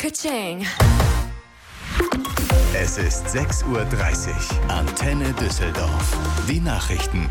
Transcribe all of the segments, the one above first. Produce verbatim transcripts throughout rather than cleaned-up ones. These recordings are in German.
Ka-ching. Es ist sechs Uhr dreißig. Antenne Düsseldorf. Die Nachrichten.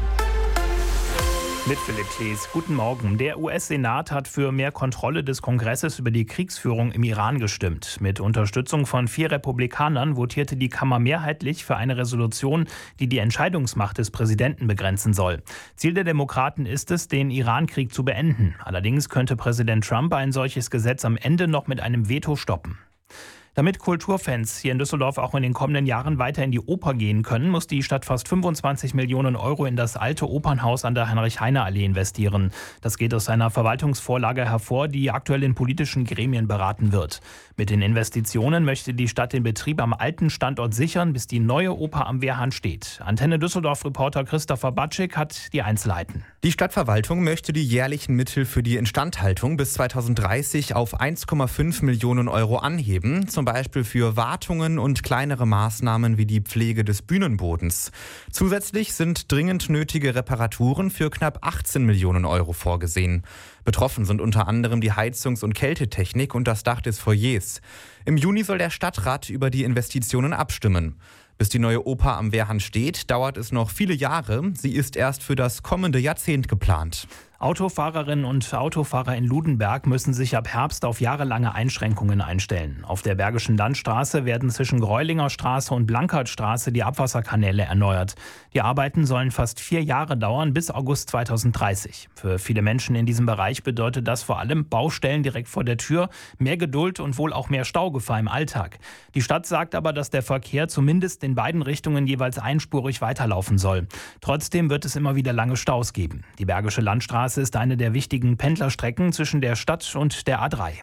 Mit Philipp Klees. Guten Morgen. Der U S-Senat hat für mehr Kontrolle des Kongresses über die Kriegsführung im Iran gestimmt. Mit Unterstützung von vier Republikanern votierte die Kammer mehrheitlich für eine Resolution, die die Entscheidungsmacht des Präsidenten begrenzen soll. Ziel der Demokraten ist es, den Iran-Krieg zu beenden. Allerdings könnte Präsident Trump ein solches Gesetz am Ende noch mit einem Veto stoppen. Damit Kulturfans hier in Düsseldorf auch in den kommenden Jahren weiter in die Oper gehen können, muss die Stadt fast fünfundzwanzig Millionen Euro in das alte Opernhaus an der Heinrich-Heine-Allee investieren. Das geht aus einer Verwaltungsvorlage hervor, die aktuell in politischen Gremien beraten wird. Mit den Investitionen möchte die Stadt den Betrieb am alten Standort sichern, bis die neue Oper am Wehrhahn steht. Antenne Düsseldorf-Reporter Christopher Batschik hat die Einzelheiten. Die Stadtverwaltung möchte die jährlichen Mittel für die Instandhaltung bis zweitausenddreißig auf eins Komma fünf Millionen Euro anheben, zum Beispiel für Wartungen und kleinere Maßnahmen wie die Pflege des Bühnenbodens. Zusätzlich sind dringend nötige Reparaturen für knapp achtzehn Millionen Euro vorgesehen. Betroffen sind unter anderem die Heizungs- und Kältetechnik und das Dach des Foyers. Im Juni soll der Stadtrat über die Investitionen abstimmen. Bis die neue Oper am Wehrhahn steht, dauert es noch viele Jahre. Sie ist erst für das kommende Jahrzehnt geplant. Autofahrerinnen und Autofahrer in Ludenberg müssen sich ab Herbst auf jahrelange Einschränkungen einstellen. Auf der Bergischen Landstraße werden zwischen Greulinger Straße und Blankertstraße die Abwasserkanäle erneuert. Die Arbeiten sollen fast vier Jahre dauern, bis August zweitausenddreißig. Für viele Menschen in diesem Bereich bedeutet das vor allem Baustellen direkt vor der Tür, mehr Geduld und wohl auch mehr Staugefahr im Alltag. Die Stadt sagt aber, dass der Verkehr zumindest in beiden Richtungen jeweils einspurig weiterlaufen soll. Trotzdem wird es immer wieder lange Staus geben. Die Bergische Landstraße ist eine der wichtigen Pendlerstrecken zwischen der Stadt und der A drei.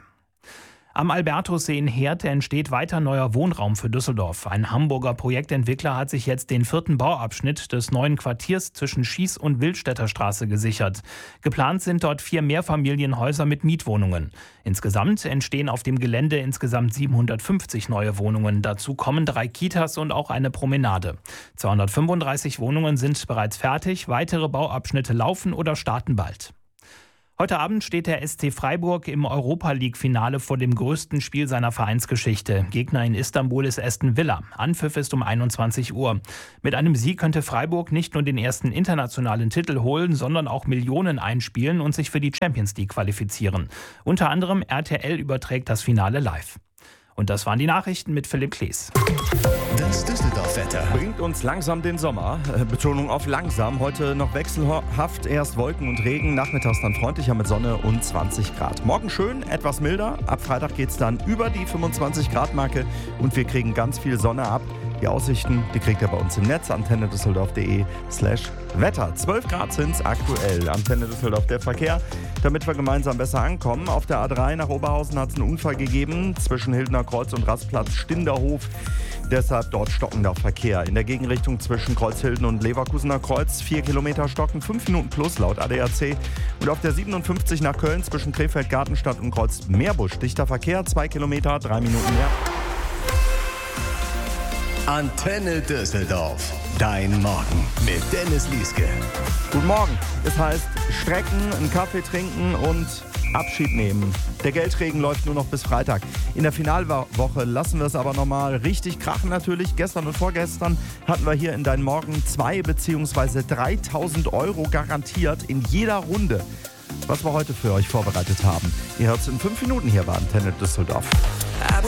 Am Albertussee in Heerdt entsteht weiter neuer Wohnraum für Düsseldorf. Ein Hamburger Projektentwickler hat sich jetzt den vierten Bauabschnitt des neuen Quartiers zwischen Schieß- und Wildstädter Straße gesichert. Geplant sind dort vier Mehrfamilienhäuser mit Mietwohnungen. Insgesamt entstehen auf dem Gelände insgesamt siebenhundertfünfzig neue Wohnungen. Dazu kommen drei Kitas und auch eine Promenade. zweihundertfünfunddreißig Wohnungen sind bereits fertig. Weitere Bauabschnitte laufen oder starten bald. Heute Abend steht der S C Freiburg im Europa-League-Finale vor dem größten Spiel seiner Vereinsgeschichte. Gegner in Istanbul ist Aston Villa. Anpfiff ist um einundzwanzig Uhr. Mit einem Sieg könnte Freiburg nicht nur den ersten internationalen Titel holen, sondern auch Millionen einspielen und sich für die Champions League qualifizieren. Unter anderem R T L überträgt das Finale live. Und das waren die Nachrichten mit Philipp Klees. Das Düsseldorf-Wetter bringt uns langsam den Sommer. Äh, Betonung auf langsam. Heute noch wechselhaft. Erst Wolken und Regen. Nachmittags dann freundlicher mit Sonne und zwanzig Grad. Morgen schön, etwas milder. Ab Freitag geht es dann über die fünfundzwanzig Grad Marke. Und wir kriegen ganz viel Sonne ab. Die Aussichten, die kriegt ihr bei uns im Netz. antenne düsseldorf punkt de slash Wetter. zwölf Grad sind es aktuell. Antenne Düsseldorf, der Verkehr. Damit wir gemeinsam besser ankommen. Auf der A drei nach Oberhausen hat es einen Unfall gegeben. Zwischen Hildener Kreuz und Rastplatz Stinderhof. Deshalb dort stockender Verkehr. In der Gegenrichtung zwischen Kreuzhilden und Leverkusener Kreuz vier Kilometer stocken, fünf Minuten plus laut A D A C. Und auf der siebenundfünfzig nach Köln zwischen Krefeld, Gartenstadt und Kreuz Meerbusch dichter Verkehr, zwei Kilometer, drei Minuten mehr. Antenne Düsseldorf. Dein Morgen mit Dennis Lieske. Guten Morgen. Es heißt strecken, einen Kaffee trinken und Abschied nehmen. Der Geldregen läuft nur noch bis Freitag. In der Finalwoche lassen wir es aber nochmal richtig krachen natürlich. Gestern und vorgestern hatten wir hier in Dein Morgen zwei bzw. dreitausend Euro garantiert in jeder Runde. Was wir heute für euch vorbereitet haben. Ihr hört es in fünf Minuten hier bei Antenne Düsseldorf.